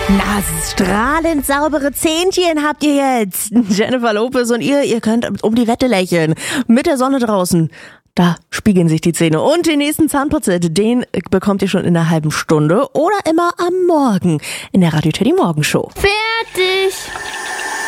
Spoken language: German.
Na, strahlend saubere Zähnchen habt ihr jetzt. Jennifer Lopez und ihr könnt um die Wette lächeln. Mit der Sonne draußen. Da spiegeln sich die Zähne. Und den nächsten Zahnputzset, den bekommt ihr schon in einer halben Stunde oder immer am Morgen in der Radio Teddy Morgenshow. Fertig!